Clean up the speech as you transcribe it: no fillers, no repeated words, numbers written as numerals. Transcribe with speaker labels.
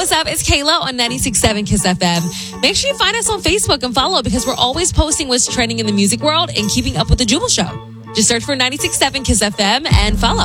Speaker 1: what's up? It's Kayla on 96.7 Kiss FM. Make sure you find us on Facebook and follow because we're always posting what's trending in the music world and keeping up with the Jubal Show. Just search for 96.7 Kiss FM and follow.